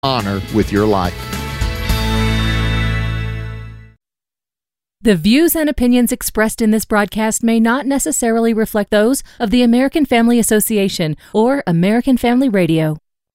honor with your life. The views and opinions expressed in this broadcast may not necessarily reflect those of the American Family Association or American Family Radio.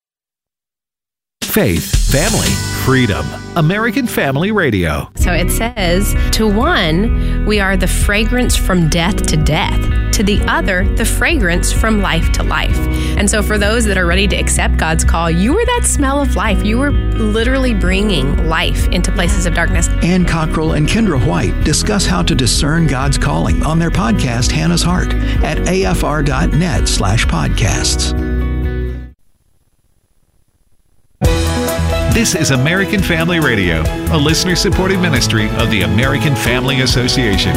Faith, family, freedom. American Family Radio. So it says, to one, we are the fragrance from death to death. To the other, the fragrance from life to life. And so for those that are ready to accept God's call, you are that smell of life. You are literally bringing life into places of darkness. Ann Cockrell and Kendra White discuss how to discern God's calling on their podcast, Hannah's Heart, at afr.net/podcasts. This is American Family Radio, a listener-supported ministry of the American Family Association.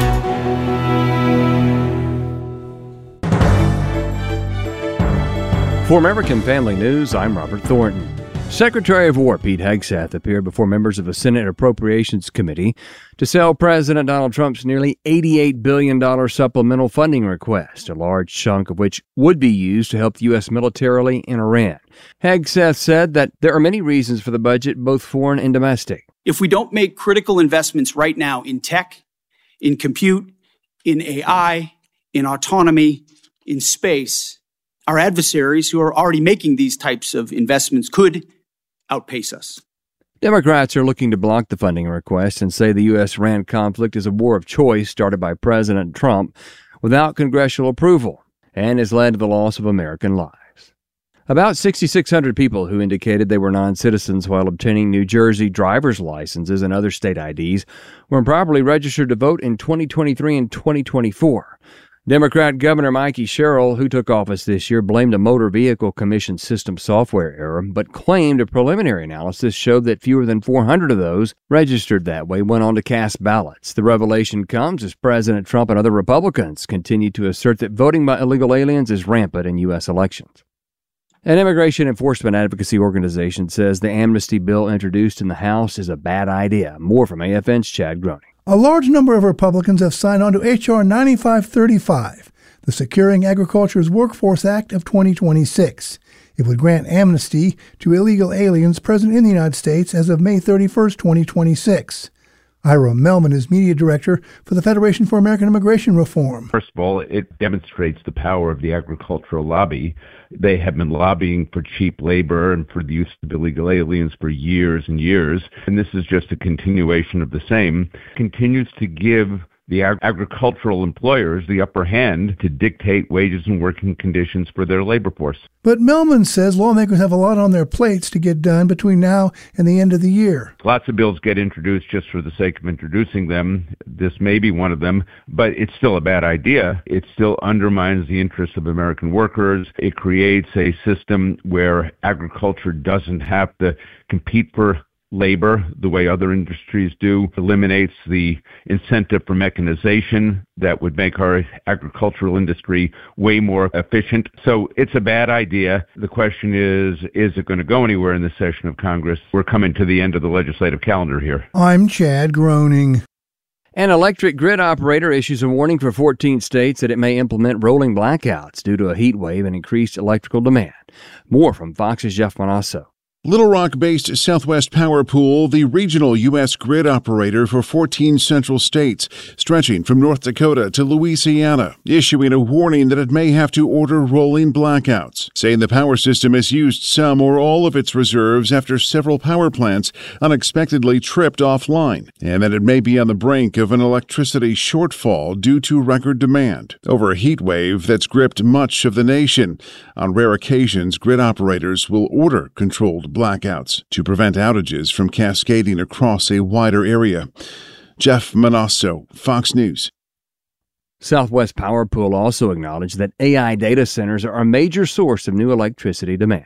For American Family News, I'm Robert Thornton. Secretary of War Pete Hegseth appeared before members of the Senate Appropriations Committee to sell President Donald Trump's nearly $88 billion supplemental funding request, a large chunk of which would be used to help the U.S. militarily in Iran. Hegseth said that there are many reasons for the budget, both foreign and domestic. If we don't make critical investments right now in tech, in compute, in AI, in autonomy, in space, our adversaries who are already making these types of investments could outpace us. Democrats are looking to block the funding request and say the U.S.-Iran conflict is a war of choice started by President Trump without congressional approval and has led to the loss of American lives. About 6,600 people who indicated they were non-citizens while obtaining New Jersey driver's licenses and other state IDs were improperly registered to vote in 2023 and 2024. Democrat Governor Mikey Sherrill, who took office this year, blamed a Motor Vehicle Commission system software error, but claimed a preliminary analysis showed that fewer than 400 of those registered that way went on to cast ballots. The revelation comes as President Trump and other Republicans continue to assert that voting by illegal aliens is rampant in U.S. elections. An immigration enforcement advocacy organization says the amnesty bill introduced in the House is a bad idea. More from AFN's Chad Groening. A large number of Republicans have signed on to H.R. 9535, the Securing Agriculture's Workforce Act of 2026. It would grant amnesty to illegal aliens present in the United States as of May 31, 2026. Ira Melman is media director for the Federation for American Immigration Reform. First of all, it demonstrates the power of the agricultural lobby. They have been lobbying for cheap labor and for the use of illegal aliens for years and years. And this is just a continuation of the same. It continues to give the agricultural employers the upper hand to dictate wages and working conditions for their labor force. But Melman says lawmakers have a lot on their plates to get done between now and the end of the year. Lots of bills get introduced just for the sake of introducing them. This may be one of them, but it's still a bad idea. It still undermines the interests of American workers. It creates a system where agriculture doesn't have to compete for labor the way other industries do, eliminates the incentive for mechanization that would make our agricultural industry way more efficient. So it's a bad idea. The question is it going to go anywhere in this session of Congress? We're coming to the end of the legislative calendar here. I'm Chad Groening. An electric grid operator issues a warning for 14 states that it may implement rolling blackouts due to a heat wave and increased electrical demand. More from Fox's Jeff Manasso. Little Rock-based Southwest Power Pool, the regional U.S. grid operator for 14 central states, stretching from North Dakota to Louisiana, issuing a warning that it may have to order rolling blackouts, saying the power system has used some or all of its reserves after several power plants unexpectedly tripped offline, and that it may be on the brink of an electricity shortfall due to record demand over a heat wave that's gripped much of the nation. On rare occasions, grid operators will order controlled blackouts to prevent outages from cascading across a wider area. Jeff Manasso, Fox News. Southwest Power Pool also acknowledged that AI data centers are a major source of new electricity demand.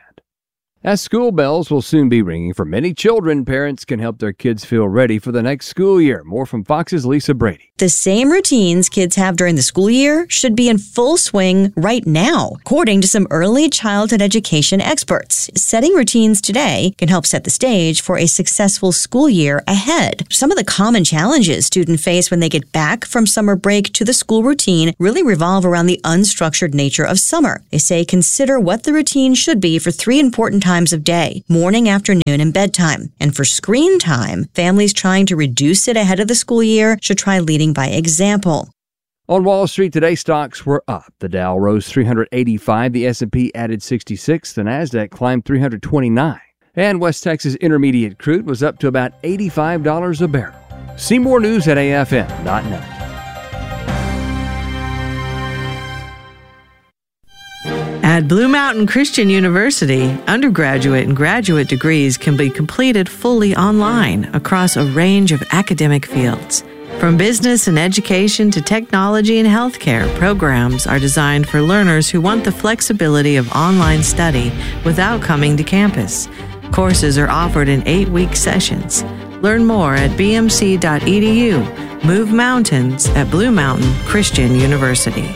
As school bells will soon be ringing for many children, parents can help their kids feel ready for the next school year. More from Fox's Lisa Brady. The same routines kids have during the school year should be in full swing right now, according to some early childhood education experts. Setting routines today can help set the stage for a successful school year ahead. Some of the common challenges students face when they get back from summer break to the school routine really revolve around the unstructured nature of summer. They say consider what the routine should be for three important times times of day, morning, afternoon, and bedtime. And for screen time, families trying to reduce it ahead of the school year should try leading by example. On Wall Street today, stocks were up. The Dow rose 385, the S&P added 66, the Nasdaq climbed 329. And West Texas Intermediate crude was up to about $85 a barrel. See more news at afm.net. At Blue Mountain Christian University, undergraduate and graduate degrees can be completed fully online across a range of academic fields. From business and education to technology and healthcare, programs are designed for learners who want the flexibility of online study without coming to campus. Courses are offered in 8-week sessions. Learn more at bmc.edu. Move mountains at Blue Mountain Christian University.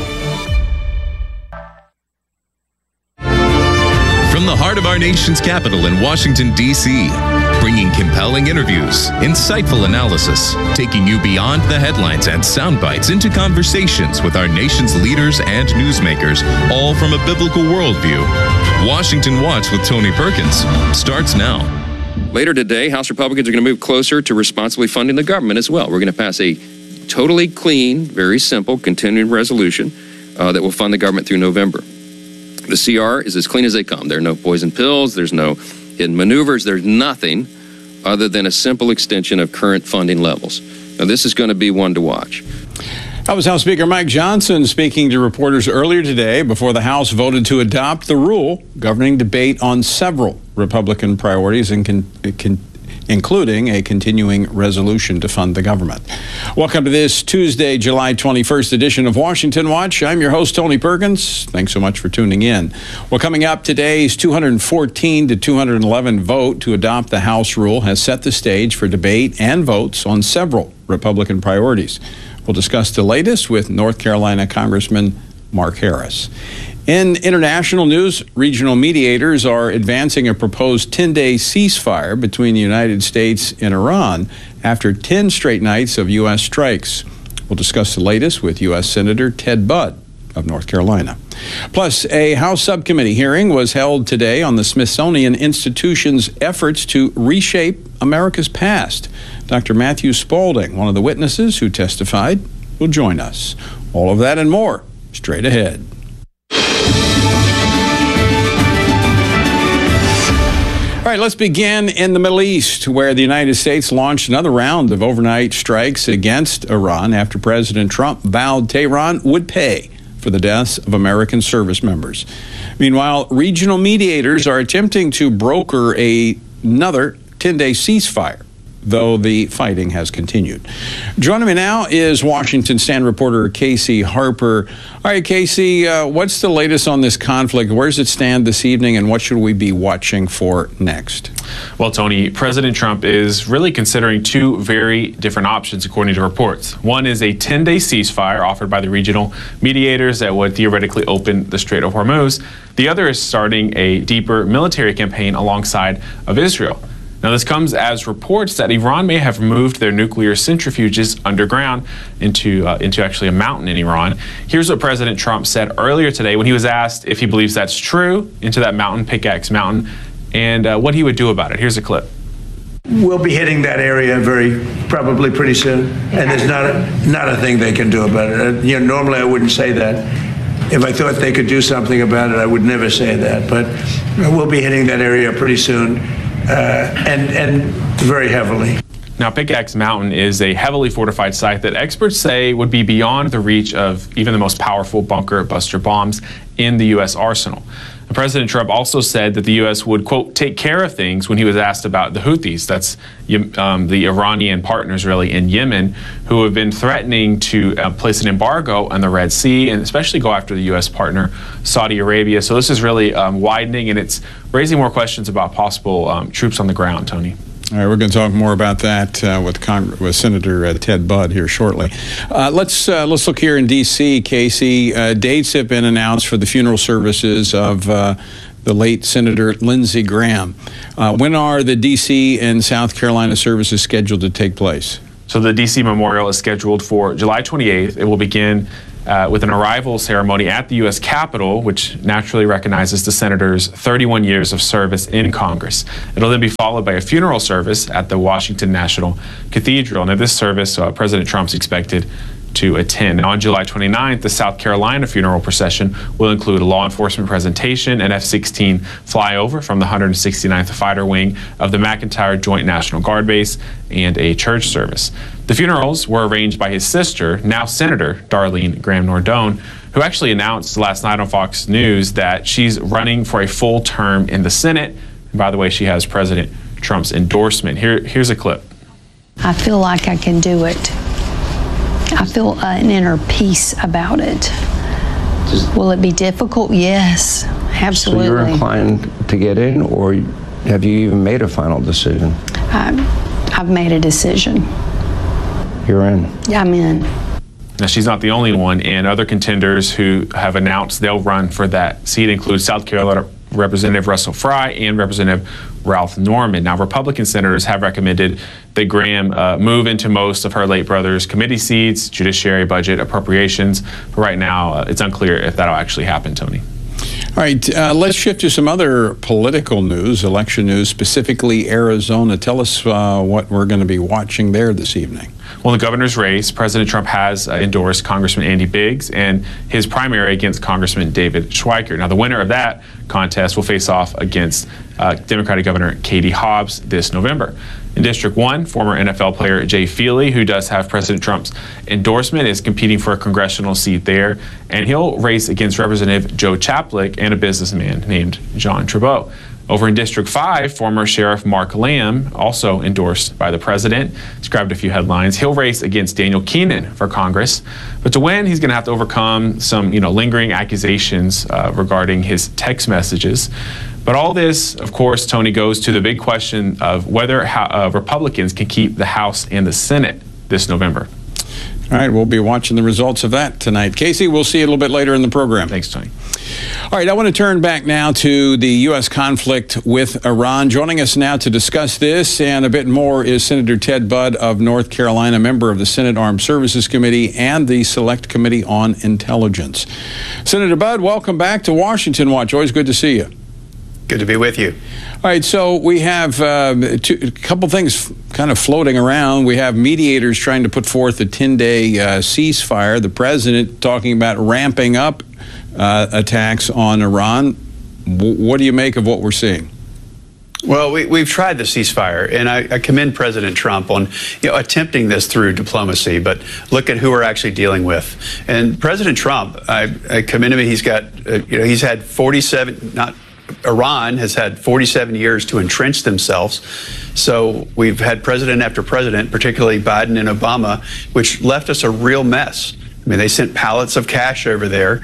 From the heart of our nation's capital in Washington, D.C., bringing compelling interviews, insightful analysis, taking you beyond the headlines and sound bites into conversations with our nation's leaders and newsmakers, all from a biblical worldview. Washington Watch with Tony Perkins starts now. Later today, House Republicans are going to move closer to responsibly funding the government as well. We're going to pass a totally clean, very simple, continuing resolution that will fund the government through November. The CR is as clean as they come. There are no poison pills. There's no hidden maneuvers. There's nothing other than a simple extension of current funding levels. Now, this is going to be one to watch. That was House Speaker Mike Johnson speaking to reporters earlier today before the House voted to adopt the rule governing debate on several Republican priorities, including a continuing resolution to fund the government. Welcome to this Tuesday, July 21st edition of Washington Watch. I'm your host, Tony Perkins. Thanks so much for tuning in. Well, coming up, today's 214 to 211 vote to adopt the House rule has set the stage for debate and votes on several Republican priorities. We'll discuss the latest with North Carolina Congressman Mark Harris. In international news, regional mediators are advancing a proposed 10-day ceasefire between the United States and Iran after 10 straight nights of U.S. strikes. We'll discuss the latest with U.S. Senator Ted Budd of North Carolina. Plus, a House subcommittee hearing was held today on the Smithsonian Institution's efforts to reshape America's past. Dr. Matthew Spaulding, one of the witnesses who testified, will join us. All of that and more straight ahead. All right, let's begin in the Middle East, where the United States launched another round of overnight strikes against Iran after President Trump vowed Tehran would pay for the deaths of American service members. Meanwhile, regional mediators are attempting to broker another 10-day ceasefire, though the fighting has continued. Joining me now is Washington Stand reporter Casey Harper. All right, Casey, what's the latest on this conflict? Where does it stand this evening, and what should we be watching for next? Well, Tony, President Trump is really considering two very different options, according to reports. One is a 10-day ceasefire offered by the regional mediators that would theoretically open the Strait of Hormuz. The other is starting a deeper military campaign alongside of Israel. Now, this comes as reports that Iran may have moved their nuclear centrifuges underground into actually a mountain in Iran. Here's what President Trump said earlier today when he was asked if he believes that's true, into that mountain, Pickaxe Mountain, and what he would do about it. Here's a clip. We'll be hitting that area probably pretty soon, and there's not a thing they can do about it. Normally I wouldn't say that. If I thought they could do something about it, I would never say that. But we'll be hitting that area pretty soon. And very heavily. Now, Pickaxe Mountain is a heavily fortified site that experts say would be beyond the reach of even the most powerful bunker buster bombs in the U.S. arsenal. And President Trump also said that the U.S. would, quote, take care of things when he was asked about the Houthis. That's the Iranian partners, really, in Yemen, who have been threatening to place an embargo on the Red Sea and especially go after the U.S. partner, Saudi Arabia. So this is really widening, and it's raising more questions about possible troops on the ground, Tony. All right, we're going to talk more about that with Senator Ted Budd here shortly. Let's look here in D.C., Casey. Dates have been announced for the funeral services of the late Senator Lindsey Graham. When are the D.C. and South Carolina services scheduled to take place? So the D.C. memorial is scheduled for July 28th. It will begin with an arrival ceremony at the U.S. Capitol, which naturally recognizes the senator's 31 years of service in Congress. It'll then be followed by a funeral service at the Washington National Cathedral. Now, this service, President Trump's expected to attend. On July 29th, the South Carolina funeral procession will include a law enforcement presentation, an F-16 flyover from the 169th Fighter Wing of the McEntire Joint National Guard Base, and a church service. The funerals were arranged by his sister, now Senator Darlene Graham-Nardone, who actually announced last night on Fox News that she's running for a full term in the Senate. And by the way, she has President Trump's endorsement. Here's a clip. I feel like I can do it. I feel an inner peace about it. Will it be difficult? Yes, absolutely. So you're inclined to get in, or have you even made a final decision? I've made a decision. You're in? Yeah, I'm in. Now, she's not the only one, and other contenders who have announced they'll run for that seat include South Carolina Representative Russell Fry and Representative Ralph Norman. Now, Republican senators have recommended that Graham move into most of her late brother's committee seats, Judiciary, Budget, Appropriations. But right now, it's unclear if that'll actually happen, Tony. All right, let's shift to some other political news, election news, specifically Arizona. Tell us what we're going to be watching there this evening. Well, in the governor's race, President Trump has endorsed Congressman Andy Biggs and his primary against Congressman David Schweikert. Now, the winner of that contest will face off against Democratic Governor Katie Hobbs this November. In District 1, former NFL player Jay Feely, who does have President Trump's endorsement, is competing for a congressional seat there, and he'll race against Representative Joe Chaplik and a businessman named John Trudeau. Over in District 5, former Sheriff Mark Lamb, also endorsed by the president, described a few headlines. He'll race against Daniel Keenan for Congress, but to win, he's going to have to overcome some, lingering accusations regarding his text messages. But all this, of course, Tony, goes to the big question of whether Republicans can keep the House and the Senate this November. All right, we'll be watching the results of that tonight. Casey, we'll see you a little bit later in the program. Thanks, Tony. All right, I want to turn back now to the U.S. conflict with Iran. Joining us now to discuss this and a bit more is Senator Ted Budd of North Carolina, member of the Senate Armed Services Committee and the Select Committee on Intelligence. Senator Budd, welcome back to Washington Watch. Always good to see you. Good to be with you. All right, so we have a couple things kind of floating around. We have mediators trying to put forth a 10-day ceasefire. The president talking about ramping up attacks on Iran. What do you make of what we're seeing? Well, we've tried the ceasefire, and I commend President Trump on attempting this through diplomacy. But look at who we're actually dealing with. And President Trump, I commend him. He's got he's had 47 Iran has had 47 years to entrench themselves. So we've had president after president, particularly Biden and Obama, which left us a real mess. I mean, they sent pallets of cash over there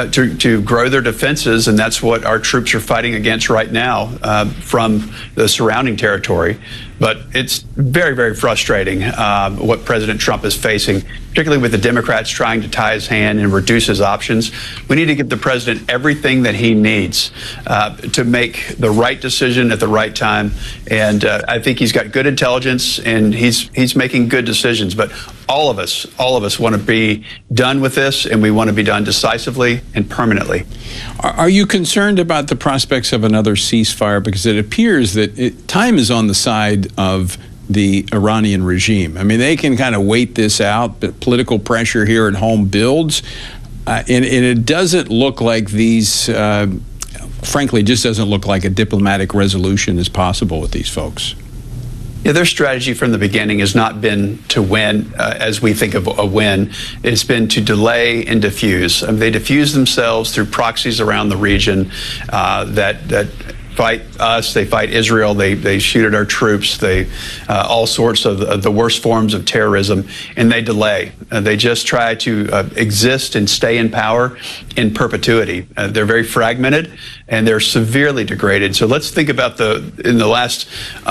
to grow their defenses, and that's what our troops are fighting against right now from the surrounding territory. But it's very, very frustrating what President Trump is facing, particularly with the Democrats trying to tie his hand and reduce his options. We need to give the president everything that he needs to make the right decision at the right time. And I think he's got good intelligence, and he's making good decisions. But all of us want to be done with this, and we want to be done decisively and permanently. Are you concerned about the prospects of another ceasefire? Because it appears that time is on the side of the Iranian regime. I mean, they can kind of wait this out, but political pressure here at home builds. And it doesn't look like these, frankly, just doesn't look like a diplomatic resolution is possible with these folks. Yeah, their strategy from the beginning has not been to win, as we think of a win. It's been to delay and diffuse. I mean, they diffuse themselves through proxies around the region that fight us, they fight Israel, they shoot at our troops, they all sorts of the worst forms of terrorism, and they delay. They just try to exist and stay in power in perpetuity. They're very fragmented, and they're severely degraded. So let's think about in the last,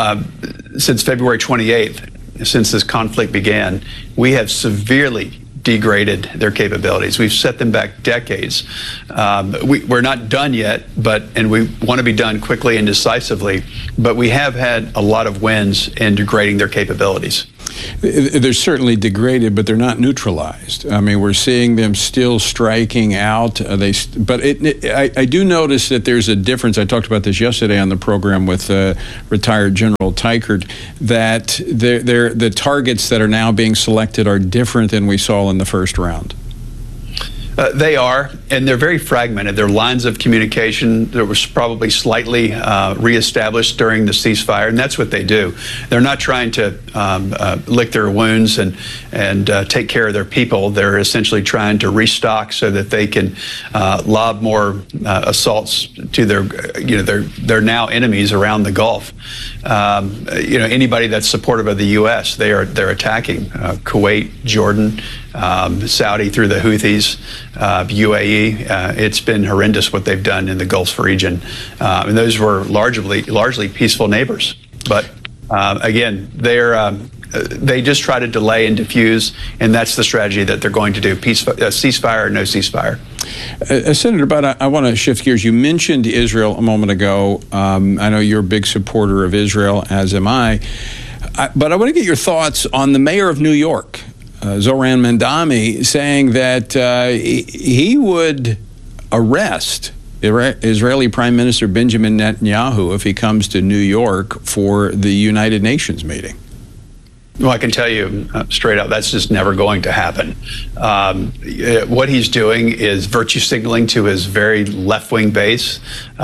since February 28th, since this conflict began, we have severely degraded their capabilities. We've set them back decades. We're not done yet, and we want to be done quickly and decisively, but we have had a lot of wins in degrading their capabilities. They're certainly degraded, but they're not neutralized. I mean, we're seeing them still striking out. I do notice that there's a difference. I talked about this yesterday on the program with retired General Teichert, that the targets that are now being selected are different than we saw in the first round. They are, and they're very fragmented. Their lines of communication that was probably slightly reestablished during the ceasefire, and that's what they do. They're not trying to lick their wounds and take care of their people. They're essentially trying to restock so that they can lob more assaults to their now enemies around the Gulf. Anybody that's supportive of the U.S., they're attacking. Kuwait, Jordan, Saudi through the Houthis, UAE. It's been horrendous what they've done in the Gulf region. And those were largely peaceful neighbors. But again, they just try to delay and diffuse, and that's the strategy that they're going to do, ceasefire or no ceasefire. Senator Budd, I want to shift gears. You mentioned Israel a moment ago. I know you're a big supporter of Israel, as am I. But I want to get your thoughts on the mayor of New York, Zoran Mandami, saying that he would arrest Israeli Prime Minister Benjamin Netanyahu if he comes to New York for the United Nations meeting. Well, I can tell you straight out, that's just never going to happen. What he's doing is virtue signaling to his very left-wing base,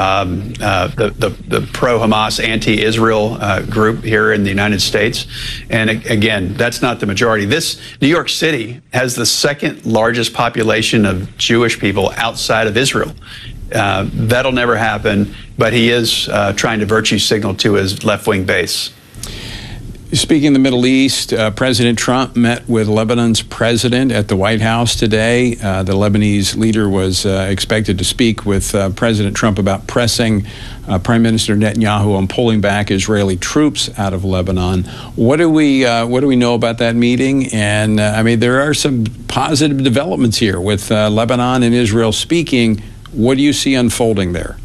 the pro-Hamas, anti-Israel group here in the United States. And again, that's not the majority. New York City has the second largest population of Jewish people outside of Israel. That'll never happen, but he is trying to virtue signal to his left-wing base. Speaking of the Middle East, President Trump met with Lebanon's president at the White House today. The Lebanese leader was expected to speak with President Trump about pressing Prime Minister Netanyahu on pulling back Israeli troops out of Lebanon. What do we know about that meeting? And I mean, there are some positive developments here with Lebanon and Israel speaking. What do you see unfolding there?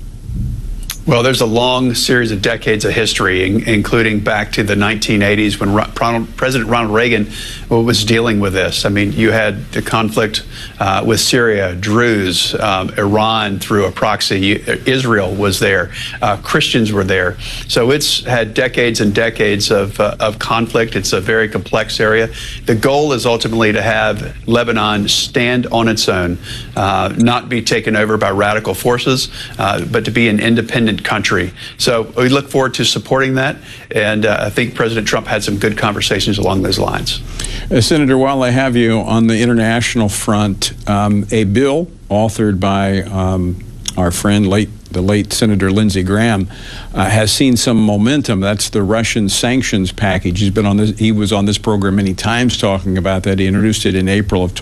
Well, there's a long series of decades of history, including back to the 1980s when President Ronald Reagan was dealing with this. I mean, you had the conflict with Syria, Druze, Iran through a proxy. Israel was there. Christians were there. So it's had decades and decades of conflict. It's a very complex area. The goal is ultimately to have Lebanon stand on its own, not be taken over by radical forces, but to be an independent country. So we look forward to supporting that, and I think President Trump had some good conversations along those lines. Senator, while I have you on the international front, a bill authored by our friend, the late Senator Lindsey Graham, has seen some momentum. That's the Russian sanctions package. He was on this program many times talking about that. He introduced it in April of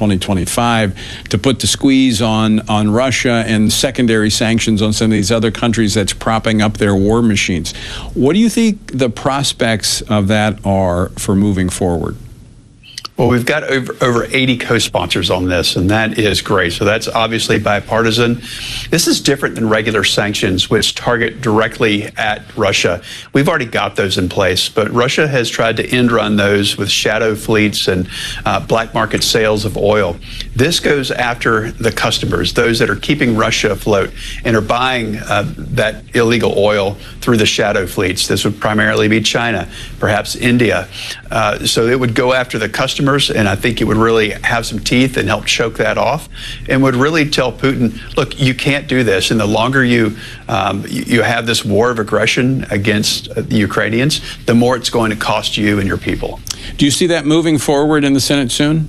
2025 to put the squeeze on Russia and secondary sanctions on some of these other countries that's propping up their war machines. What do you think the prospects of that are for moving forward? Well, we've got over 80 co-sponsors on this, and that is great. So that's obviously bipartisan. This is different than regular sanctions, which target directly at Russia. We've already got those in place, but Russia has tried to end run those with shadow fleets and black market sales of oil. This goes after the customers, those that are keeping Russia afloat and are buying that illegal oil through the shadow fleets. This would primarily be China, perhaps India. So it would go after the customers, and I think it would really have some teeth and help choke that off, and would really tell Putin, look, you can't do this. And the longer you have this war of aggression against the Ukrainians, the more it's going to cost you and your people. Do you see that moving forward in the Senate soon?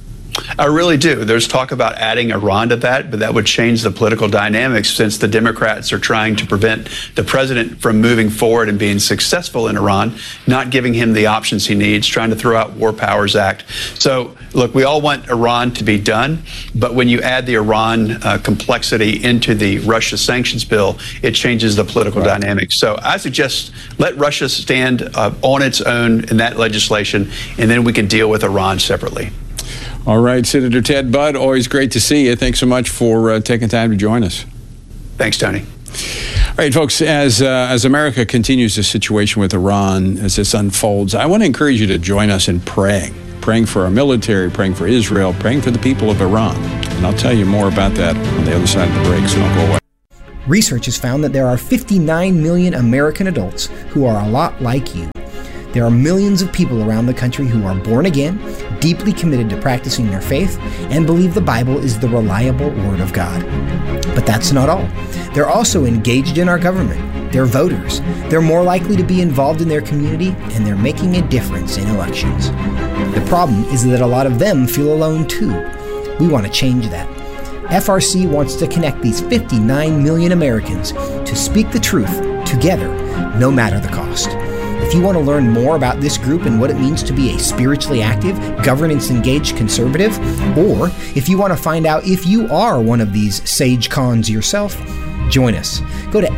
I really do. There's talk about adding Iran to that, but that would change the political dynamics since the Democrats are trying to prevent the president from moving forward and being successful in Iran, not giving him the options he needs, trying to throw out War Powers Act. So, look, we all want Iran to be done, but when you add the Iran complexity into the Russia sanctions bill, it changes the political dynamics. So I suggest let Russia stand on its own in that legislation, and then we can deal with Iran separately. All right, Senator Ted Budd, always great to see you. Thanks so much for taking time to join us. Thanks, Tony. All right, folks, as America continues the situation with Iran, as this unfolds, I want to encourage you to join us in praying for our military, praying for Israel, praying for the people of Iran. And I'll tell you more about that on the other side of the break, so don't go away. Research has found that there are 59 million American adults who are a lot like you. There are millions of people around the country who are born again, deeply committed to practicing their faith, and believe the Bible is the reliable Word of God. But that's not all. They're also engaged in our government. They're voters. They're more likely to be involved in their community, and they're making a difference in elections. The problem is that a lot of them feel alone too. We want to change that. FRC wants to connect these 59 million Americans to speak the truth together, no matter the cost. If you want to learn more about this group and what it means to be a spiritually active, governance-engaged conservative, or if you want to find out if you are one of these sage cons yourself, join us. Go to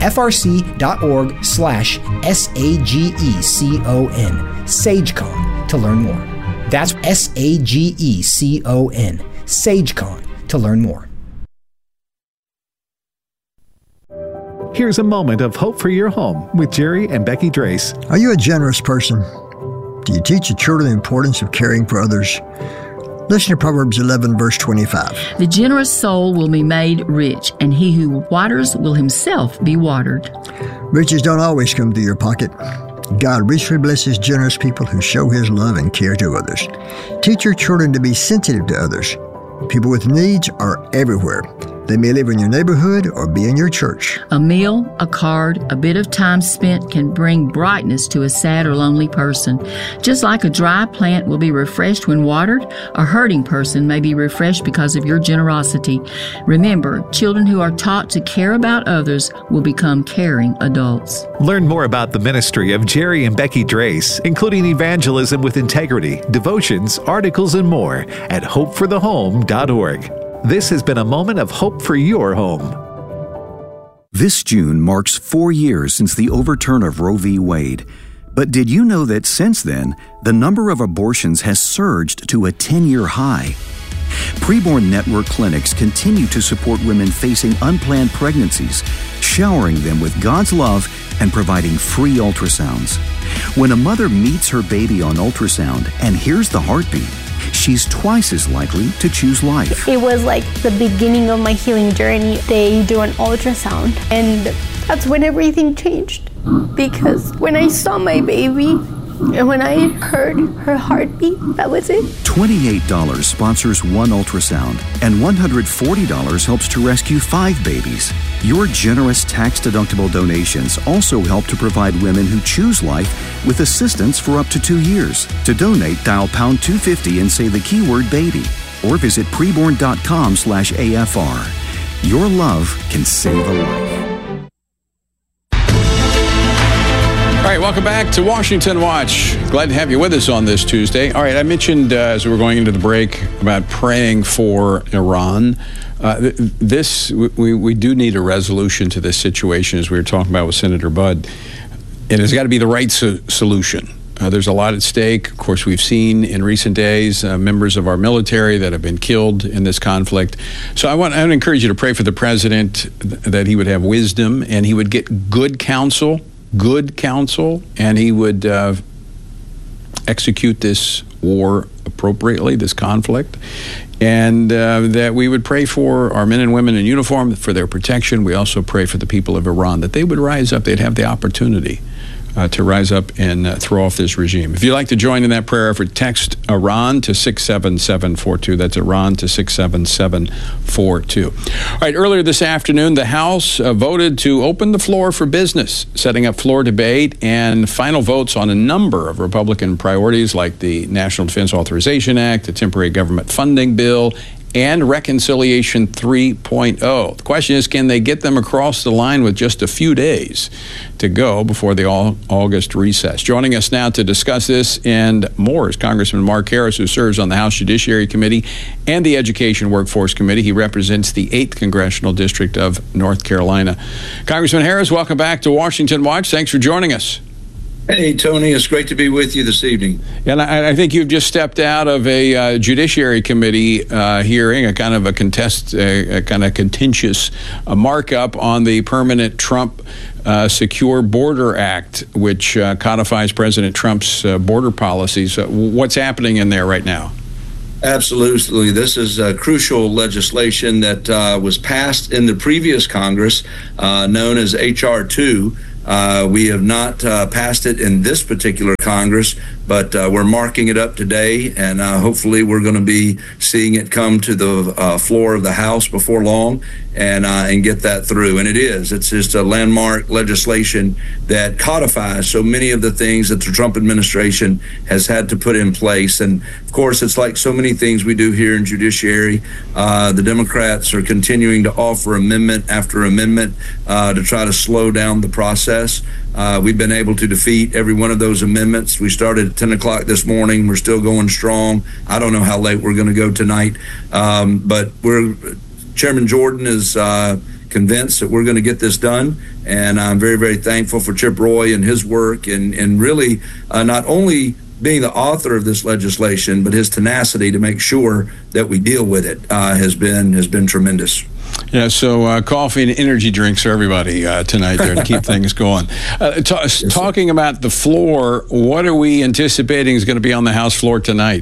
frc.org/SAGECON, SageCon, to learn more. That's SAGECON, SageCon, to learn more. Here's a moment of hope for your home with Jerry and Becky Drace. Are you a generous person? Do you teach your children the importance of caring for others? Listen to Proverbs 11, verse 25. The generous soul will be made rich, and he who waters will himself be watered. Riches don't always come through your pocket. God richly blesses generous people who show His love and care to others. Teach your children to be sensitive to others. People with needs are everywhere. They may live in your neighborhood or be in your church. A meal, a card, a bit of time spent can bring brightness to a sad or lonely person. Just like a dry plant will be refreshed when watered, a hurting person may be refreshed because of your generosity. Remember, children who are taught to care about others will become caring adults. Learn more about the ministry of Jerry and Becky Drace, including evangelism with integrity, devotions, articles, and more at hopeforthehome.org. This has been a moment of hope for your home. This June marks 4 years since the overturn of Roe v. Wade. But did you know that since then, the number of abortions has surged to a 10-year high? Preborn Network clinics continue to support women facing unplanned pregnancies, showering them with God's love and providing free ultrasounds. When a mother meets her baby on ultrasound and hears the heartbeat, she's twice as likely to choose life. It was like the beginning of my healing journey. They do an ultrasound, and that's when everything changed. Because when I saw my baby and when I heard her heartbeat, that was it. $28 sponsors one ultrasound, and $140 helps to rescue 5 babies. Your generous tax-deductible donations also help to provide women who choose life with assistance for up to 2 years. To donate, dial pound 250 and say the keyword baby, or visit preborn.com/AFR. Your love can save a life. All right, welcome back to Washington Watch. Glad to have you with us on this Tuesday. All right, I mentioned as we were going into the break about praying for Iran. We do need a resolution to this situation, as we were talking about with Senator Budd. And it's got to be the right solution. There's a lot at stake. Of course, we've seen in recent days members of our military that have been killed in this conflict. So I want to encourage you to pray for the president, that he would have wisdom and he would get good counsel, and he would execute this war appropriately, this conflict. And that we would pray for our men and women in uniform, for their protection. We also pray for the people of Iran, that they would rise up, they'd have the opportunity to rise up and throw off this regime. If you'd like to join in that prayer effort, text Iran to 67742. That's Iran to 67742. All right, earlier this afternoon, the House voted to open the floor for business, setting up floor debate and final votes on a number of Republican priorities like the National Defense Authorization Act, the Temporary Government Funding Bill, and Reconciliation 3.0. The question is, can they get them across the line with just a few days to go before the August recess? Joining us now to discuss this and more is Congressman Mark Harris, who serves on the House Judiciary Committee and the Education Workforce Committee. He represents the 8th Congressional District of North Carolina. Congressman Harris, welcome back to Washington Watch. Thanks for joining us. Hey, Tony, it's great to be with you this evening. And I think you've just stepped out of a Judiciary Committee hearing, a kind of a contentious markup on the permanent Trump Secure Border Act, which codifies President Trump's border policies. What's happening in there right now? Absolutely. This is crucial legislation that was passed in the previous Congress, known as H.R. 2. We have not passed it in this particular Congress, but we're marking it up today, and hopefully we're going to be seeing it come to the floor of the House before long and get that through. And it's just a landmark legislation that codifies so many of the things that the Trump administration has had to put in place. And of course, it's like so many things we do here in judiciary. The Democrats are continuing to offer amendment after amendment to try to slow down the process. We've been able to defeat every one of those amendments. We started at 10 o'clock this morning. We're still going strong. I don't know how late we're going to go tonight, but Chairman Jordan is convinced that we're going to get this done, and I'm very, very thankful for Chip Roy and his work, and really not only being the author of this legislation, but his tenacity to make sure that we deal with it has been tremendous. Yeah, so coffee and energy drinks for everybody tonight there to keep things going. Talking about the floor, what are we anticipating is going to be on the House floor tonight?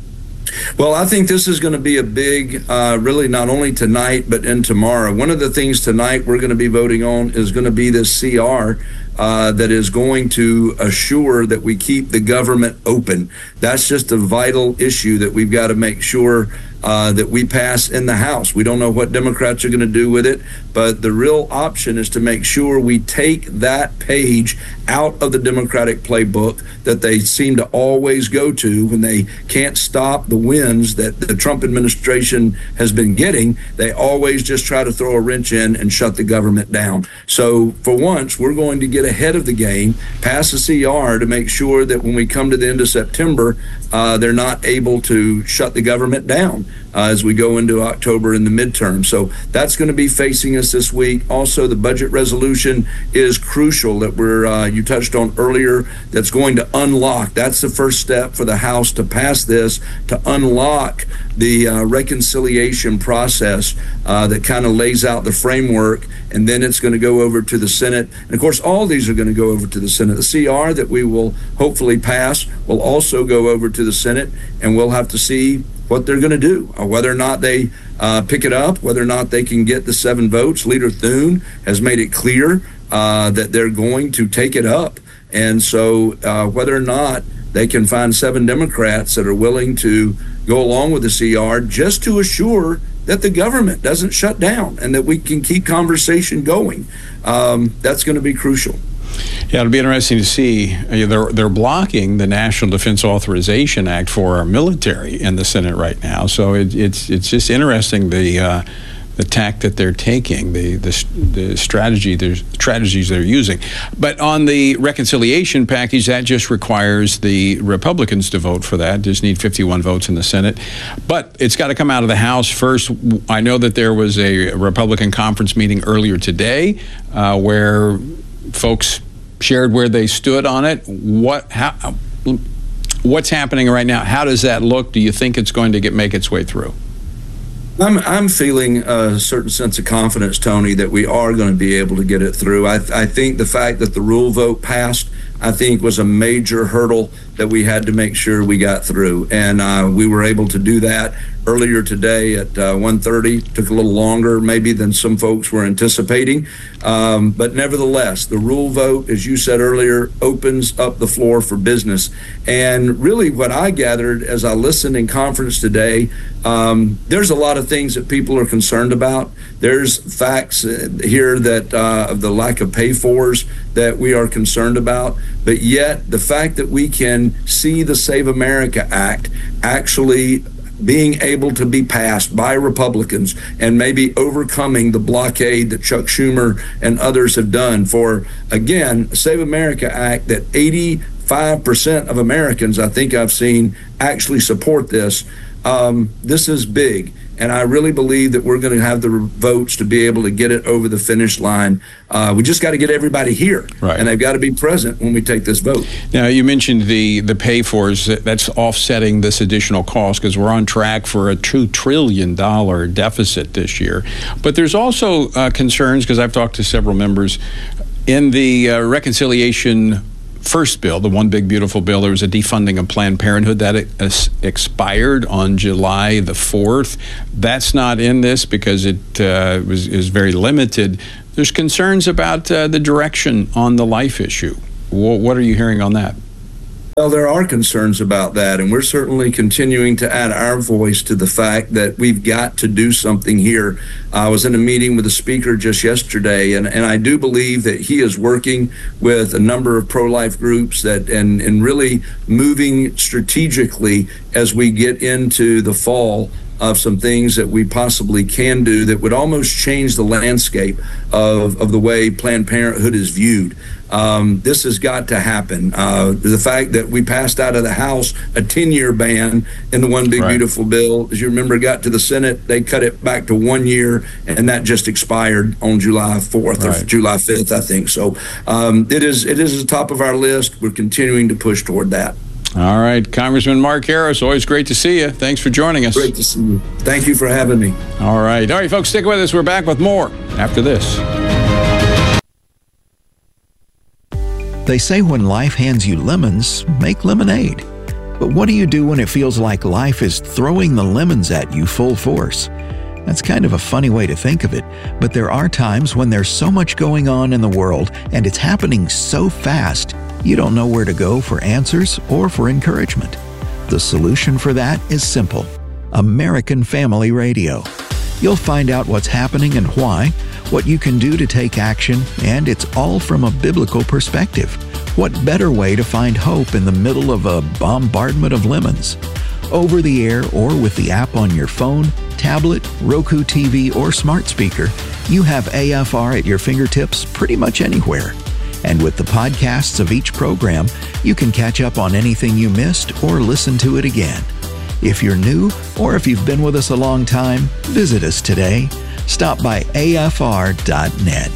Well, I think this is going to be a big, really not only tonight, but in tomorrow. One of the things tonight we're going to be voting on is going to be this CR that is going to assure that we keep the government open. That's just a vital issue that we've got to make sure that we pass in the House. We don't know what Democrats are going to do with it, but the real option is to make sure we take that page out of the Democratic playbook that they seem to always go to when they can't stop the wins that the Trump administration has been getting. They always just try to throw a wrench in and shut the government down. So for once, we're going to get ahead of the game, pass a CR to make sure that when we come to the end of September, they're not able to shut the government down as we go into October in the midterm. So that's going to be facing us this week. Also, the budget resolution is crucial that you touched on earlier. That's going to unlock. That's the first step for the House to pass this, to unlock the reconciliation process that kind of lays out the framework, and then it's going to go over to the Senate. And of course, all these are going to go over to the Senate. The CR that we will hopefully pass will also go over to the Senate, and we'll have to see what they're going to do, whether or not they pick it up, whether or not they can get the 7 votes. Leader Thune has made it clear that they're going to take it up. And so whether or not they can find 7 Democrats that are willing to go along with the CR just to assure that the government doesn't shut down and that we can keep conversation going, that's going to be crucial. Yeah, it'll be interesting to see. They're blocking the National Defense Authorization Act for our military in the Senate right now. So it's just interesting the tack that they're taking, the strategies they're using. But on the reconciliation package, that just requires the Republicans to vote for that. Just need 51 votes in the Senate. But it's got to come out of the House first. I know that there was a Republican conference meeting earlier today where folks shared where they stood on it. What's happening right now? How does that look? Do you think it's going to make its way through? I'm feeling a certain sense of confidence, Tony, that we are going to be able to get it through. I think the fact that the rule vote passed, I think, was a major hurdle that we had to make sure we got through. And we were able to do that earlier today at 1:30. Took a little longer maybe than some folks were anticipating. But nevertheless, the rule vote, as you said earlier, opens up the floor for business. And really what I gathered as I listened in conference today, there's a lot of things that people are concerned about. There's facts here that of the lack of pay-fors that we are concerned about. But yet the fact that we can see the Save America Act actually being able to be passed by Republicans and maybe overcoming the blockade that Chuck Schumer and others have done for, again, Save America Act that 85% of Americans, I think I've seen, actually support this. this is big. And I really believe that we're going to have the votes to be able to get it over the finish line. We just got to get everybody here, right, and they've got to be present when we take this vote. Now, you mentioned the pay-fors. That's offsetting this additional cost because we're on track for a $2 trillion deficit this year. But there's also concerns, because I've talked to several members, in the reconciliation first bill, the One Big Beautiful Bill, there was a defunding of Planned Parenthood that expired on July the 4th. That's not in this because it is very limited. There's concerns about the direction on the life issue. What are you hearing on that? Well, there are concerns about that, and we're certainly continuing to add our voice to the fact that we've got to do something here. I was in a meeting with the speaker just yesterday, and I do believe that he is working with a number of pro-life groups and really moving strategically as we get into the fall of some things that we possibly can do that would almost change the landscape of the way Planned Parenthood is viewed. This has got to happen. The fact that we passed out of the House a 10-year ban in the One Big Beautiful Bill, as you remember, got to the Senate, they cut it back to 1 year, and that just expired on July 4th or July 5th, I think. So it is at the top of our list. We're continuing to push toward that. All right, Congressman Mark Harris, always great to see you. Thanks for joining us. Great to see you. Thank you for having me. All right, folks, stick with us. We're back with more after this. They say when life hands you lemons, make lemonade. But what do you do when it feels like life is throwing the lemons at you full force? That's kind of a funny way to think of it, but there are times when there's so much going on in the world and it's happening so fast, you don't know where to go for answers or for encouragement. The solution for that is simple: American Family Radio. You'll find out what's happening and why, what you can do to take action, and it's all from a biblical perspective. What better way to find hope in the middle of a bombardment of lemons? Over the air or with the app on your phone, tablet, Roku TV, or smart speaker, you have AFR at your fingertips pretty much anywhere. And with the podcasts of each program, you can catch up on anything you missed or listen to it again. If you're new or if you've been with us a long time, visit us today. Stop by afr.net.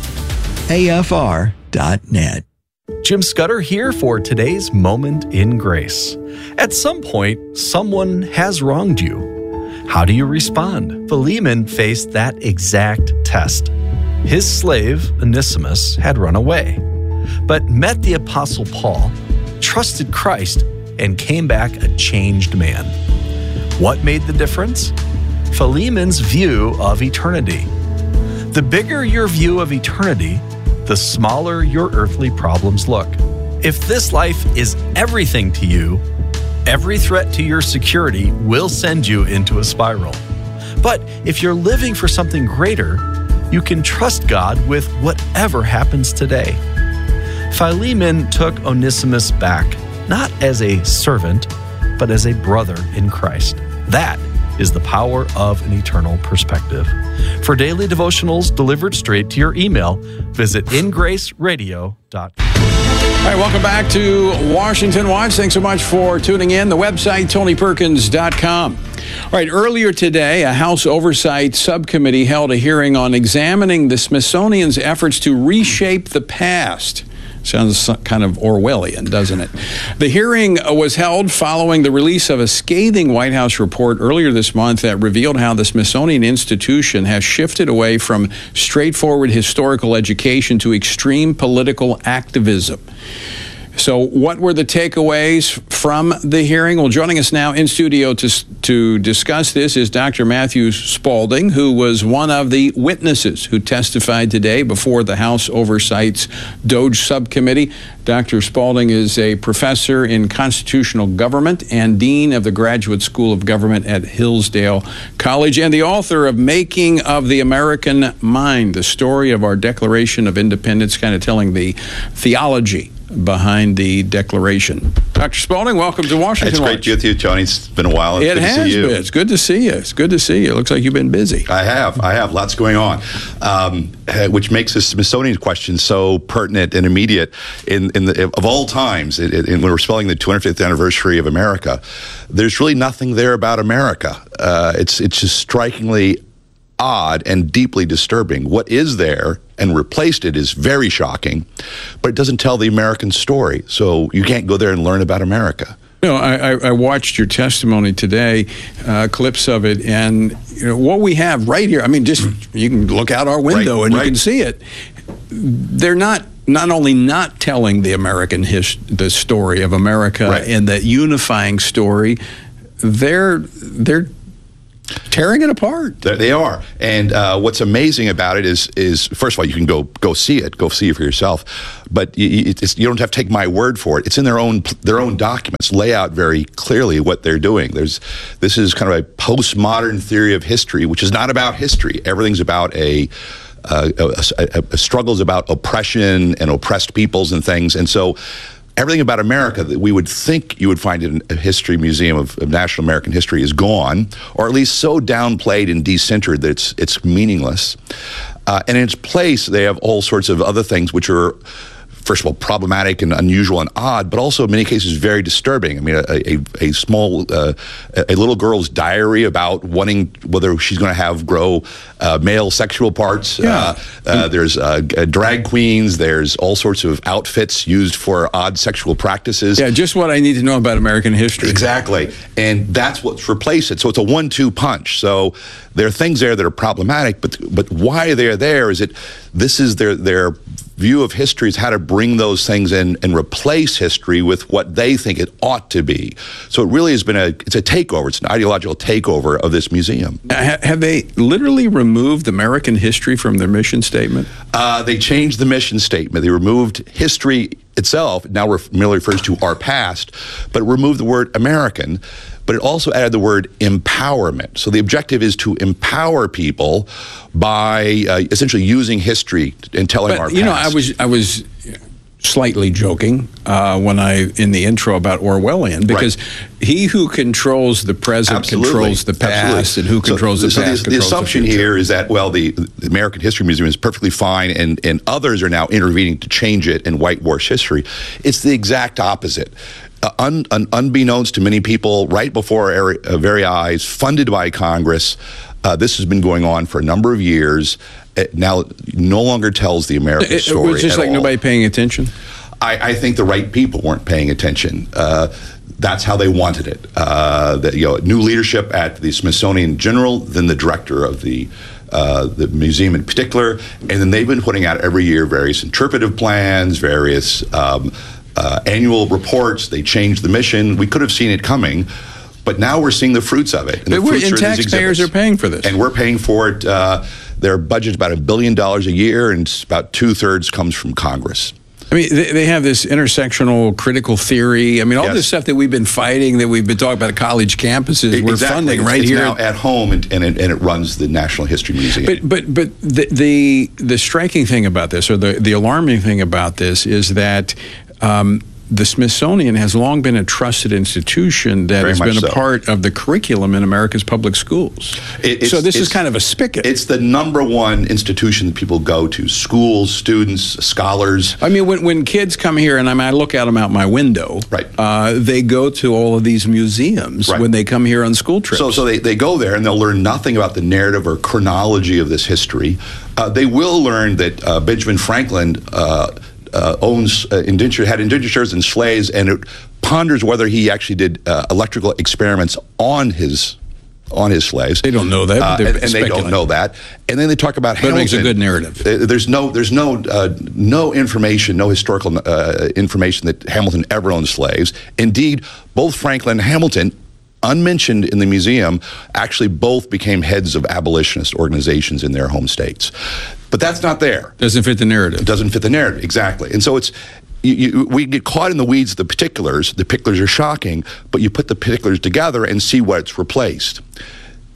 afr.net. Jim Scudder here for today's Moment in Grace. At some point, someone has wronged you. How do you respond? Philemon faced that exact test. His slave, Onesimus, had run away, but met the Apostle Paul, trusted Christ, and came back a changed man. What made the difference? Philemon's view of eternity. The bigger your view of eternity, the smaller your earthly problems look. If this life is everything to you, every threat to your security will send you into a spiral. But if you're living for something greater, you can trust God with whatever happens today. Philemon took Onesimus back, not as a servant, but as a brother in Christ. That is the power of an eternal perspective. For daily devotionals delivered straight to your email, visit ingraceradio.com. All right, welcome back to Washington Watch. Thanks so much for tuning in. The website, TonyPerkins.com. All right, earlier today, a House Oversight Subcommittee held a hearing on examining the Smithsonian's efforts to reshape the past. Sounds kind of Orwellian, doesn't it? The hearing was held following the release of a scathing White House report earlier this month that revealed how the Smithsonian Institution has shifted away from straightforward historical education to extreme political activism. So what were the takeaways from the hearing? Well, joining us now in studio to discuss this is Dr. Matthew Spalding, who was one of the witnesses who testified today before the House Oversight's DOGE Subcommittee. Dr. Spalding is a professor in constitutional government and dean of the Graduate School of Government at Hillsdale College and the author of Making of the American Mind, the story of our Declaration of Independence, kind of telling the theology behind the declaration. Dr. Spaulding, welcome to Washington It's great Watch. to be with you, Tony. It's been a while. It has been. It's good to see you. It's good to see you. It looks like you've been busy. I have. Lots going on, which makes the Smithsonian question so pertinent and immediate of all times. When we're spelling the 250th anniversary of America, there's really nothing there about America. It's just strikingly odd and deeply disturbing. What is there and replaced it is very shocking, but it doesn't tell the American story. So you can't go there and learn about America. You know, I watched your testimony today, clips of it, and what we have right here, I mean, just you can look out our window and you can see it. They're not only not telling the American the story of America and that unifying story, they're tearing it apart. They are. And what's amazing about it is first of all, you can go see it for yourself. But you don't have to take my word for it. It's in their own documents, lay out very clearly what they're doing. This is kind of a postmodern theory of history, which is not about history. Everything's about struggles about oppression and oppressed peoples and things. And so everything about America that we would think you would find in a history museum of national American history is gone, or at least so downplayed and decentered that it's meaningless. And in its place, they have all sorts of other things which are, first of all, problematic and unusual and odd, but also in many cases very disturbing. I mean, a little girl's diary about wanting whether she's going to grow male sexual parts. There's drag queens. There's all sorts of outfits used for odd sexual practices. Yeah, just what I need to know about American history. Exactly, and that's what's replaced it. So it's a 1-2 punch. So there are things there that are problematic, but why they're there is this is their view of history is how to bring those things in and replace history with what they think it ought to be. So it really has been it's a takeover. It's an ideological takeover of this museum. Have they literally removed American history from their mission statement? They changed the mission statement. They removed history itself. Now merely refers to our past, but it removed the word American. But it also added the word empowerment. So the objective is to empower people by essentially using history and telling our past. You know, I was slightly joking in the intro about Orwellian, because he who controls the present controls the past, and who controls the past controls the future. The assumption here is that, well, the American History Museum is perfectly fine, and others are now intervening to change it and whitewash history. It's the exact opposite. Unbeknownst to many people, right before our very eyes, funded by Congress, this has been going on for a number of years. It now no longer tells the American story. It was just like nobody paying attention? I think the right people weren't paying attention. That's how they wanted it. New leadership at the Smithsonian in general, then the director of the museum in particular, and then they've been putting out every year various interpretive plans, various annual reports. They changed the mission. We could have seen it coming, but now we're seeing the fruits of it. And taxpayers are paying for this. And we're paying for it. Their budget's about $1 billion a year, and about 2/3 comes from Congress. I mean, they have this intersectional critical theory. I mean, all this stuff that we've been fighting, that we've been talking about at college campuses, we're funding right here. It's now at home, and it runs the National History Museum. But the striking thing about this, or the alarming thing about this, is that the Smithsonian has long been a trusted institution that has been a part of the curriculum in America's public schools. So this is kind of a spigot. It's the number one institution that people go to: schools, students, scholars. I mean, when kids come here, and I look at them out my window, they go to all of these museums when they come here on school trips. So they go there, and they'll learn nothing about the narrative or chronology of this history. They will learn that Benjamin Franklin had indentures and slaves, and it ponders whether he actually did electrical experiments on his slaves. They don't know that, and they don't know that. And then they talk about Hamilton. But it makes a good narrative. There's no information, no historical information that Hamilton ever owned slaves. Indeed, both Franklin and Hamilton, unmentioned in the museum, actually both became heads of abolitionist organizations in their home states. But that's not there. Doesn't fit the narrative. It doesn't fit the narrative, exactly. And so it's we get caught in the weeds of the particulars. The particulars are shocking, but you put the particulars together and see what's replaced.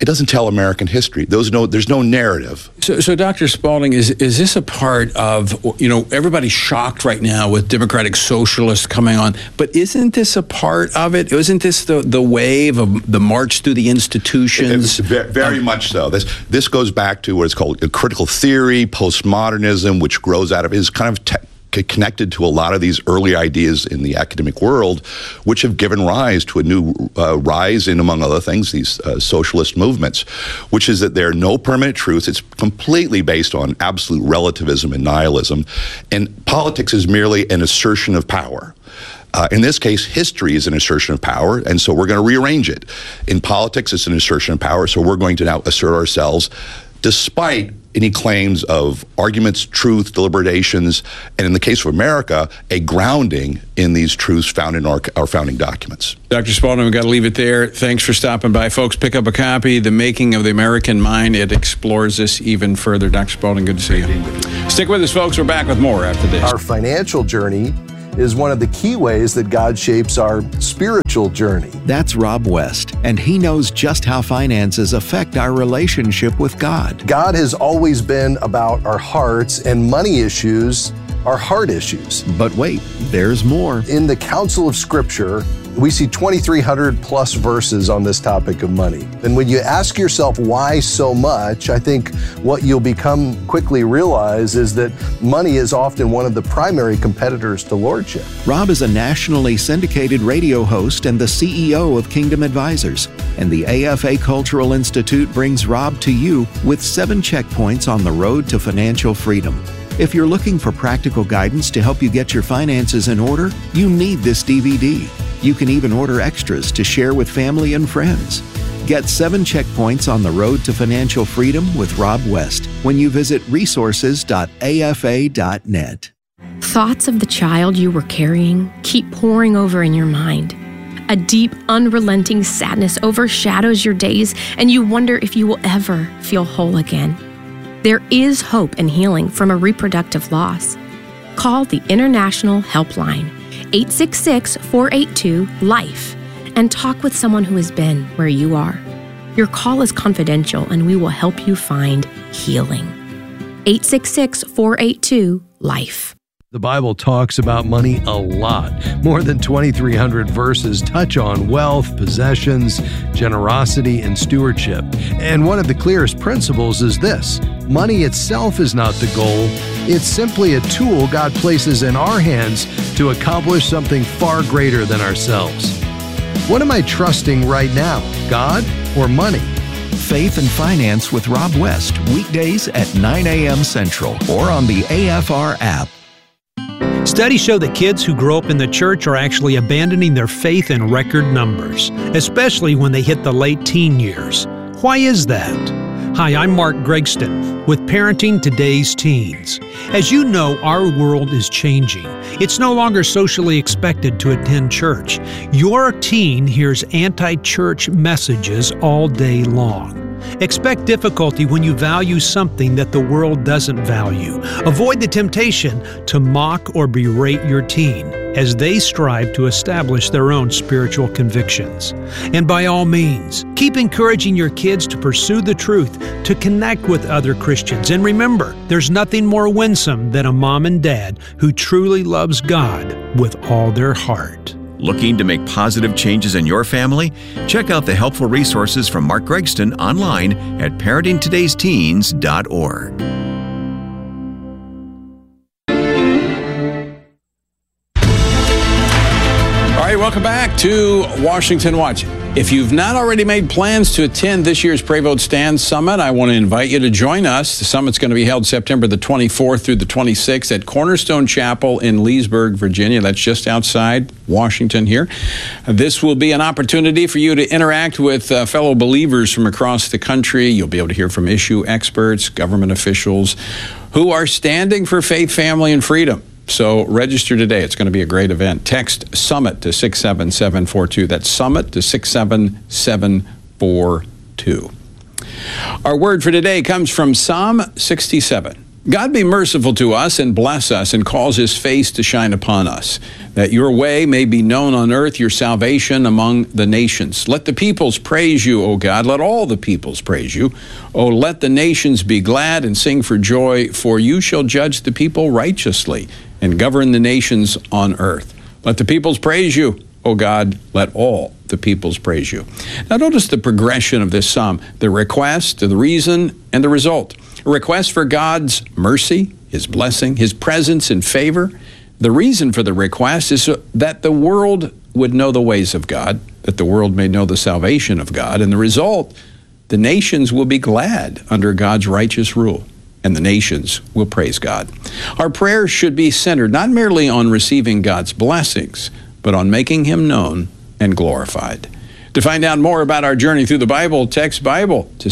it doesn't tell American history. There's no narrative. So Dr. Spalding, is this a part of, everybody's shocked right now with democratic socialists coming on, but isn't this a part of it? Isn't this the wave of the march through the institutions? Very much so. This goes back to what is called critical theory, postmodernism, which grows out of, is kind of connected to a lot of these early ideas in the academic world, which have given rise to a new rise in, among other things, these socialist movements, which is that there are no permanent truths. It's completely based on absolute relativism and nihilism, and politics is merely an assertion of power. In this case, history is an assertion of power, and so we're going to rearrange it. In politics, it's an assertion of power, so we're going to now assert ourselves despite any claims of arguments, truth, deliberations, and in the case of America, a grounding in these truths found in our founding documents. Dr. Spalding, we've got to leave it there. Thanks for stopping by. Folks, pick up a copy, The Making of the American Mind. It explores this even further. Dr. Spalding, good to see you. Stick with us, folks. We're back with more after this. Our financial journey is one of the key ways that God shapes our spiritual journey. That's Rob West, and he knows just how finances affect our relationship with God. God has always been about our hearts, and money issues are heart issues. But wait, there's more. In the Council of Scripture, we see 2,300 plus verses on this topic of money. And when you ask yourself why so much, I think what you'll become quickly realize is that money is often one of the primary competitors to lordship. Rob is a nationally syndicated radio host and the CEO of Kingdom Advisors. And the AFA Cultural Institute brings Rob to you with 7 checkpoints on the road to financial freedom. If you're looking for practical guidance to help you get your finances in order, you need this DVD. You can even order extras to share with family and friends. Get 7 checkpoints on the road to financial freedom with Rob West when you visit resources.afa.net. Thoughts of the child you were carrying keep pouring over in your mind. A deep, unrelenting sadness overshadows your days, and you wonder if you will ever feel whole again. There is hope and healing from a reproductive loss. Call the International Helpline, 866-482-LIFE, and talk with someone who has been where you are. Your call is confidential, and we will help you find healing. 866-482-LIFE. The Bible talks about money a lot. More than 2,300 verses touch on wealth, possessions, generosity, and stewardship. And one of the clearest principles is this: money itself is not the goal. It's simply a tool God places in our hands to accomplish something far greater than ourselves. What am I trusting right now, God or money? Faith and Finance with Rob West, weekdays at 9 a.m. Central or on the AFR app. Studies show that kids who grow up in the church are actually abandoning their faith in record numbers, especially when they hit the late teen years. Why is that? Hi, I'm Mark Gregston with Parenting Today's Teens. As you know, our world is changing. It's no longer socially expected to attend church. Your teen hears anti-church messages all day long. Expect difficulty when you value something that the world doesn't value. Avoid the temptation to mock or berate your teen as they strive to establish their own spiritual convictions. And by all means, keep encouraging your kids to pursue the truth, to connect with other Christians. And remember, there's nothing more winsome than a mom and dad who truly loves God with all their heart. Looking to make positive changes in your family? Check out the helpful resources from Mark Gregston online at parentingtodaysteens.org. All right, welcome back to Washington Watch. If you've not already made plans to attend this year's Pray Vote Stand Summit, I want to invite you to join us. The summit's going to be held September the 24th through the 26th at Cornerstone Chapel in Leesburg, Virginia. That's just outside Washington here. This will be an opportunity for you to interact with fellow believers from across the country. You'll be able to hear from issue experts, government officials who are standing for faith, family, and freedom. So register today. It's going to be a great event. Text SUMMIT to 67742. That's SUMMIT to 67742. Our word for today comes from Psalm 67. God be merciful to us and bless us and cause his face to shine upon us, that your way may be known on earth, your salvation among the nations. Let the peoples praise you, O God. Let all the peoples praise you. O let the nations be glad and sing for joy, for you shall judge the people righteously and govern the nations on earth. Let the peoples praise you, O God. Let all the peoples praise you. Now notice the progression of this psalm, the request, the reason, and the result. A request for God's mercy, his blessing, his presence and favor. The reason for the request is that the world would know the ways of God, that the world may know the salvation of God. And the result, the nations will be glad under God's righteous rule, and the nations will praise God. Our prayers should be centered not merely on receiving God's blessings, but on making him known and glorified. To find out more about our journey through the Bible, text Bible to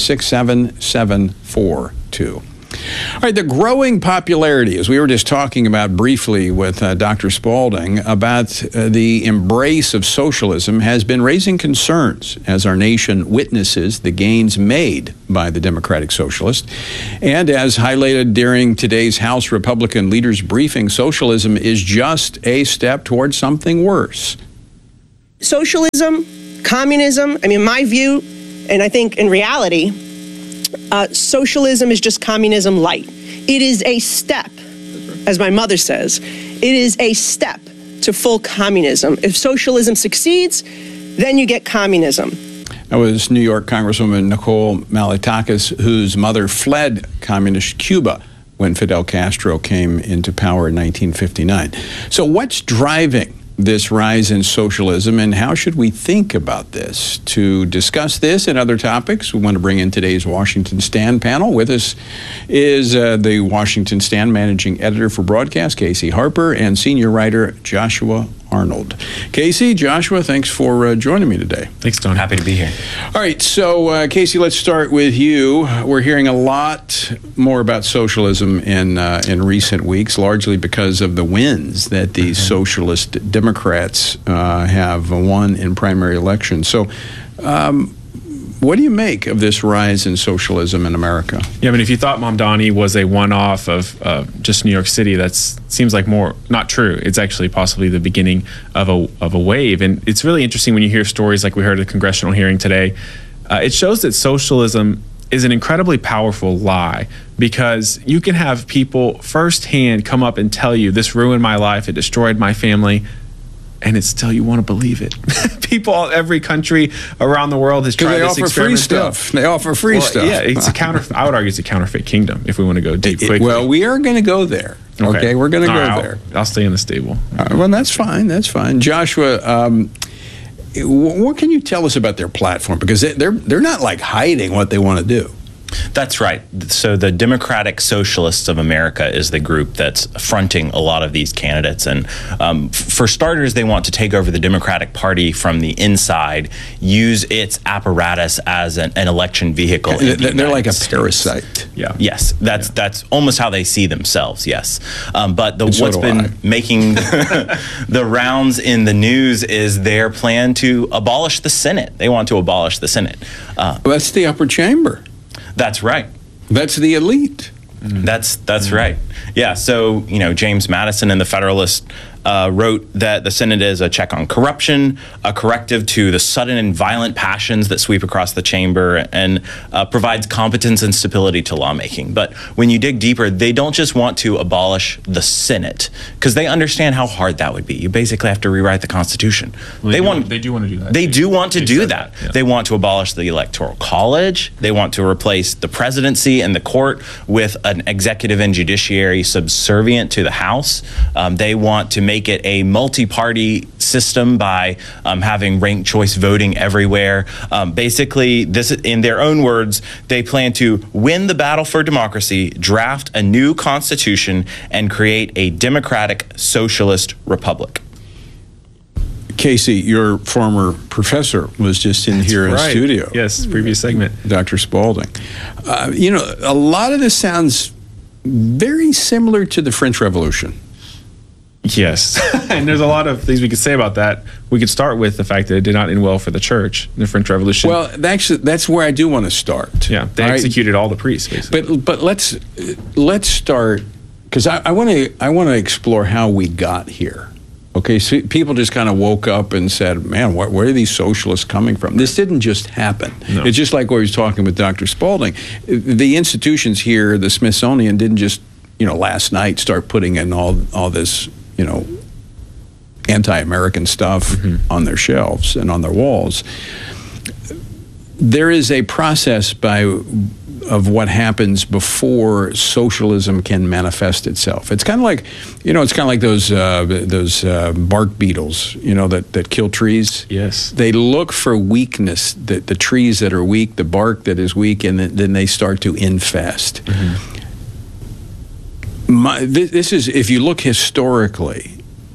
67742. All right, the growing popularity, as we were just talking about briefly with Dr. Spaulding, about the embrace of socialism has been raising concerns as our nation witnesses the gains made by the Democratic Socialists. And as highlighted during today's House Republican leaders briefing, socialism is just a step towards something worse. Socialism, communism, my view, and I think in reality, socialism is just communism light. It is a step, as my mother says, it is a step to full communism. If socialism succeeds, then you get communism. That was New York Congresswoman Nicole Malliotakis, whose mother fled communist Cuba when Fidel Castro came into power in 1959. So what's driving this rise in socialism, and how should we think about this? To discuss this and other topics, we want to bring in today's Washington Stand panel. With us is the Washington Stand managing editor for broadcast, Casey Harper, and senior writer Joshua Arnold. Casey, Joshua, thanks for joining me today. Thanks, Don. Happy to be here. All right, so Casey, let's start with you. We're hearing a lot more about socialism in recent weeks, largely because of the wins that the socialist Democrats have won in primary elections. So what do you make of this rise in socialism in America? Yeah, if you thought Mamdani was a one-off of just New York City, that seems like more not true. It's actually possibly the beginning of a wave. And it's really interesting when you hear stories like we heard at the congressional hearing today. It shows that socialism is an incredibly powerful lie, because you can have people firsthand come up and tell you, this ruined my life, it destroyed my family, and it's still you want to believe it. People, every country around the world has tried this experiment. They offer free stuff. Yeah, it's I would argue it's a counterfeit kingdom if we want to go deep quickly. Well, we are going to go there. Okay, we're going to go there. I'll stay in the stable. Well, that's fine. That's fine. Joshua, what can you tell us about their platform? Because they're not like hiding what they want to do. That's right. So the Democratic Socialists of America is the group that's fronting a lot of these candidates. And for starters, they want to take over the Democratic Party from the inside, use its apparatus as an election vehicle. They're like a parasite. Yeah. Yes, that's almost how they see themselves, yes. But what's been making the rounds in the news is their plan to abolish the Senate. They want to abolish the Senate. That's the upper chamber. That's right. That's the elite. That's right. Yeah. So, James Madison in the Federalist wrote that the Senate is a check on corruption, a corrective to the sudden and violent passions that sweep across the chamber, and provides competence and stability to lawmaking. But when you dig deeper, they don't just want to abolish the Senate, because they understand how hard that would be. You basically have to rewrite the Constitution. Well, they do want to do that. They do want to do that. Yeah. They want to abolish the Electoral College. They want to replace the presidency and the court with an executive and judiciary subservient to the House. They want to make it a multi-party system by having ranked choice voting everywhere. Basically, this, in their own words, they plan to win the battle for democracy, draft a new constitution, and create a democratic socialist republic. Casey, your former professor was just in here in studio. Yes, previous segment. Dr. Spaulding. A lot of this sounds very similar to the French Revolution. Yes. And there's a lot of things we could say about that. We could start with the fact that it did not end well for the church in the French Revolution. Well, actually, that's where I do want to start. Yeah, they executed all the priests, basically. But let's start, because I want to explore how we got here. Okay, so people just kind of woke up and said, man, where are these socialists coming from? This didn't just happen. No. It's just like what he was talking with Dr. Spalding. The institutions here, the Smithsonian, didn't just, last night start putting in all this, anti-American stuff on their shelves and on their walls. There is a process of what happens before socialism can manifest itself. It's kind of like, those bark beetles, that kill trees. Yes. They look for weakness, the trees that are weak, the bark that is weak, and then they start to infest. This is, if you look historically,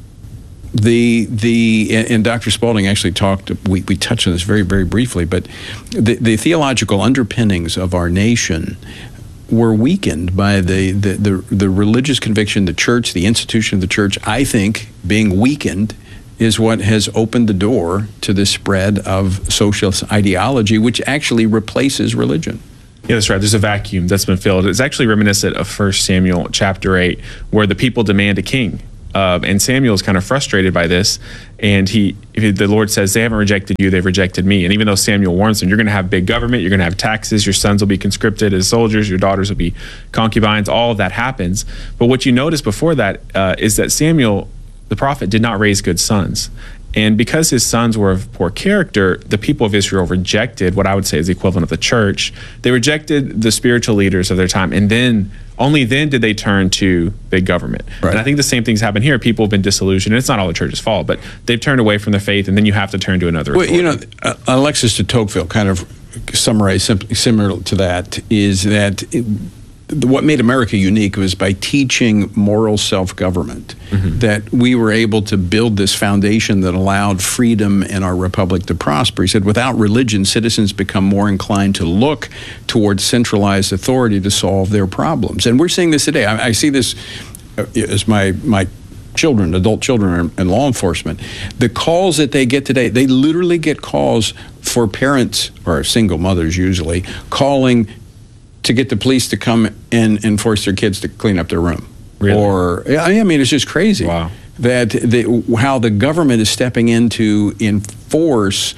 and Dr. Spalding actually talked, we touched on this very, very briefly, but the theological underpinnings of our nation were weakened by the religious conviction, the church, the institution of the church. I think being weakened is what has opened the door to the spread of socialist ideology, which actually replaces religion. Yeah, that's right. There's a vacuum that's been filled. It's actually reminiscent of 1 Samuel chapter 8, where the people demand a king. And Samuel is kind of frustrated by this, and the Lord says, they haven't rejected you, they've rejected me. And even though Samuel warns them, you're going to have big government, you're going to have taxes, your sons will be conscripted as soldiers, your daughters will be concubines, all of that happens. But what you notice before that is that Samuel, the prophet, did not raise good sons. And because his sons were of poor character, the people of Israel rejected what I would say is the equivalent of the church. They rejected the spiritual leaders of their time, and then only then did they turn to big government. Right. And I think the same things happen here. People have been disillusioned, and it's not all the church's fault, but they've turned away from the faith, and then you have to turn to another authority. Well, Alexis de Tocqueville kind of summarized similar to that, is that what made America unique was by teaching moral self-government, that we were able to build this foundation that allowed freedom in our republic to prosper. He said, without religion, citizens become more inclined to look towards centralized authority to solve their problems. And we're seeing this today. I see this as my children, adult children in law enforcement. The calls that they get today, they literally get calls for parents, or single mothers usually, calling to get the police to come and force their kids to clean up their room. Really? Or, I mean, it's just crazy. Wow. That how the government is stepping in to enforce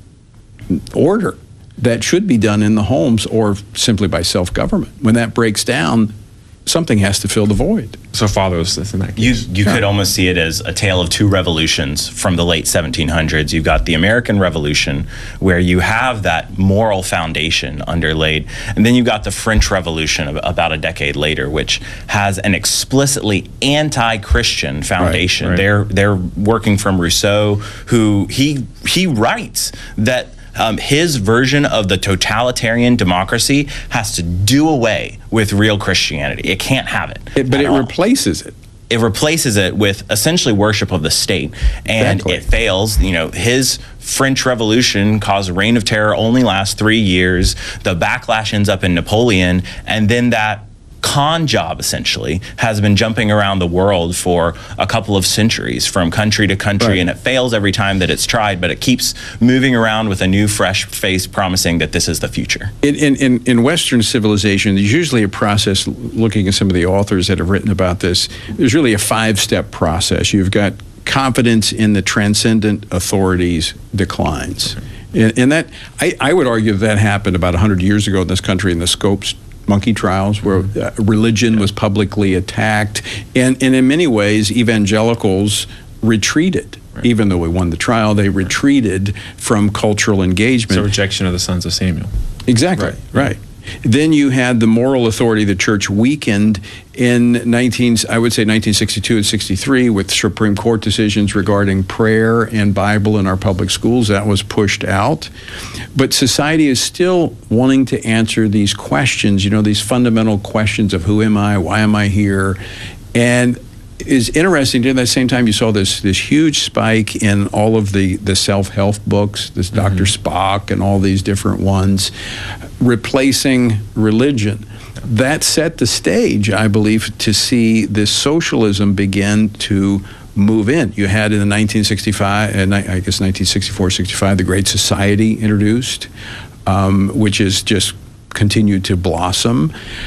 order that should be done in the homes or simply by self-government. When that breaks down, something has to fill the void. So follows this in that case. You could almost see it as a tale of two revolutions from the late 1700s. You've got the American Revolution, where you have that moral foundation underlaid, and then you've got the French Revolution about a decade later, which has an explicitly anti-Christian foundation. Right. They're working from Rousseau, who he writes that his version of the totalitarian democracy has to do away with real Christianity. It can't have it. But it replaces it. It replaces it with essentially worship of the state, and it fails. His French Revolution caused a reign of terror, only lasts 3 years. The backlash ends up in Napoleon, and then that con job essentially has been jumping around the world for a couple of centuries, from country to country, and it fails every time that it's tried, but it keeps moving around with a new fresh face promising that this is the future. In Western civilization, there's usually a process, looking at some of the authors that have written about this, there's really a 5-step process. You've got confidence in the transcendent authorities declines. And that, I would argue that happened about 100 years ago in this country in the Scopes monkey trials, where religion was publicly attacked, and in many ways evangelicals retreated. Even though we won the trial, they retreated from cultural engagement. So rejection of the sons of Samuel. Exactly, right. Then you had the moral authority of the church weakened in 1962 and 63 with Supreme Court decisions regarding prayer and Bible in our public schools. That was pushed out. But society is still wanting to answer these questions, these fundamental questions of who am I, why am I here? And is interesting. During that same time, you saw this huge spike in all of the self-help books, this Dr. Spock and all these different ones, replacing religion. That set the stage, I believe, to see this socialism begin to move in. You had in the 1964-65, the Great Society introduced, which is just continued to blossom.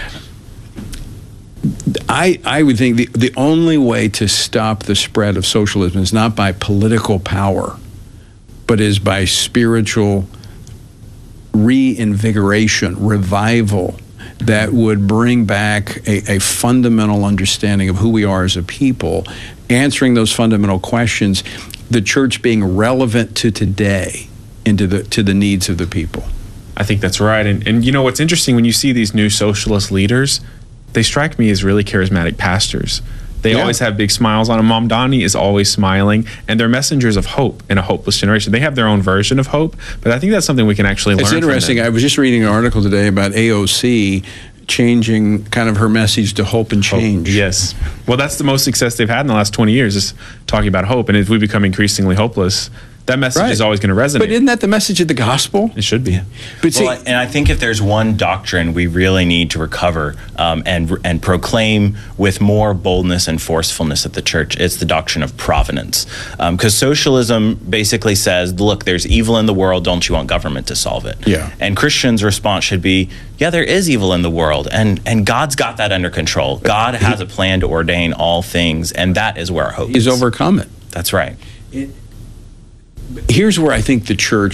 I would think the only way to stop the spread of socialism is not by political power, but is by spiritual reinvigoration, revival, that would bring back a fundamental understanding of who we are as a people, answering those fundamental questions, the church being relevant to today and to the needs of the people. I think that's right. And you know what's interesting, when you see these new socialist leaders, they strike me as really charismatic pastors. They always have big smiles on them. Mamdani is always smiling, and they're messengers of hope in a hopeless generation. They have their own version of hope, but I think that's something we can actually learn from them. It's interesting. I was just reading an article today about AOC changing kind of her message to hope and change. Yes. Well, that's the most success they've had in the last 20 years, is talking about hope. And if we become increasingly hopeless, that message is always going to resonate. But isn't that the message of the gospel? It should be. But see, and I think if there's one doctrine we really need to recover and proclaim with more boldness and forcefulness at the church, it's the doctrine of providence. Because socialism basically says, look, there's evil in the world, don't you want government to solve it? Yeah. And Christians' response should be, yeah, there is evil in the world, and God's got that under control. God has a plan to ordain all things, and that is where our hope is. He's overcome it. That's right. Here's where I think the church